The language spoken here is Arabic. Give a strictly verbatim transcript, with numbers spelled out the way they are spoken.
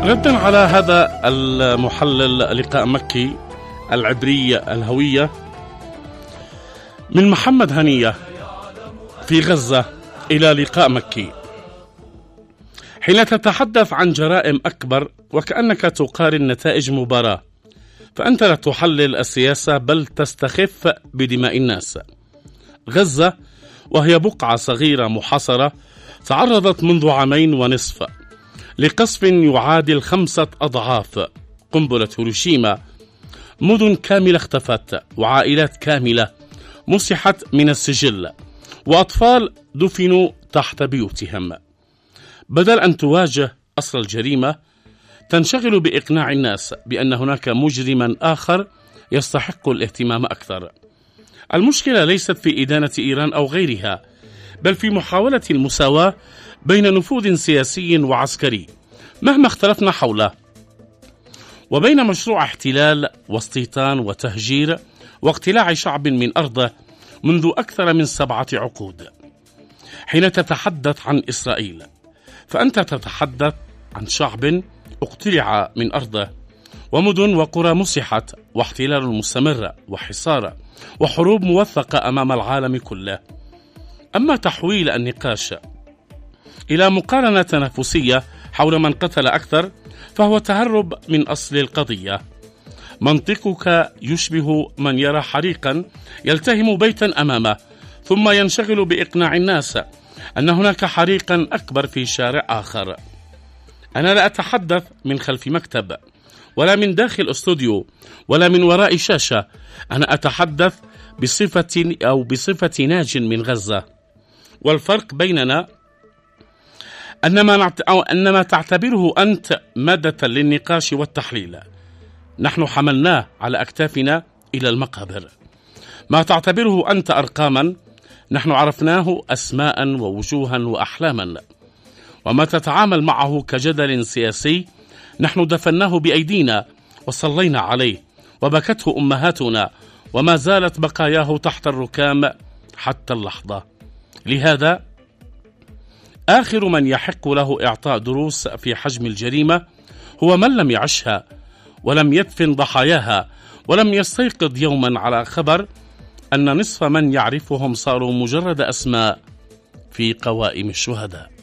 ردا على هذا المحلل لقاء مكي العبرية الهوية من محمد هنية في غزة إلى لقاء مكي. حين تتحدث عن جرائم أكبر وكأنك تقارن نتائج مباراة، فأنت لا تحلل السياسة بل تستخف بدماء الناس. غزة وهي بقعة صغيرة محاصرة تعرضت منذ عامين ونصف لقصف يعادل خمسة أضعاف قنبلة هيروشيما. مدن كاملة اختفت وعائلات كاملة مسحت من السجل وأطفال دفنوا تحت بيوتهم. بدل أن تواجه أصل الجريمة تنشغل بإقناع الناس بأن هناك مجرما آخر يستحق الاهتمام أكثر. المشكلة ليست في إدانة إيران أو غيرها، بل في محاولة المساواة بين نفوذ سياسي وعسكري مهما اختلفنا حوله، وبين مشروع احتلال واستيطان وتهجير واقتلاع شعب من أرضه منذ أكثر من سبعة عقود. حين تتحدث عن إسرائيل فأنت تتحدث عن شعب اقتلع من أرضه، ومدن وقرى مسحت، واحتلال مستمر وحصار وحروب موثقة أمام العالم كله. أما تحويل النقاش إلى مقارنة تنافسية حول من قتل أكثر فهو تهرب من أصل القضية. منطقك يشبه من يرى حريقا يلتهم بيتا أمامه ثم ينشغل بإقناع الناس أن هناك حريقا أكبر في شارع آخر. أنا لا أتحدث من خلف مكتب ولا من داخل استوديو ولا من وراء شاشة، أنا أتحدث بصفة أو بصفة ناج من غزة. والفرق بيننا أن ما, أو أن ما تعتبره أنت مادة للنقاش والتحليل نحن حملناه على أكتافنا إلى المقابر. ما تعتبره أنت أرقاما نحن عرفناه أسماء ووجوها وأحلاما. وما تتعامل معه كجدل سياسي نحن دفناه بأيدينا وصلينا عليه وبكته أمهاتنا وما زالت بقاياه تحت الركام حتى اللحظة. لهذا آخر من يحق له إعطاء دروس في حجم الجريمة هو من لم يعشها ولم يدفن ضحاياها ولم يستيقظ يوما على خبر أن نصف من يعرفهم صاروا مجرد أسماء في قوائم الشهداء.